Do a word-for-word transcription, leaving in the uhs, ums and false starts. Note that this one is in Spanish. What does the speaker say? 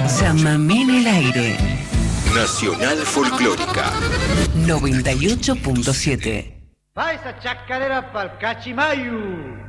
Chamamé en el aire. Nacional Folclórica noventa y ocho punto siete. Va esa chacarera pa'l cachimayu.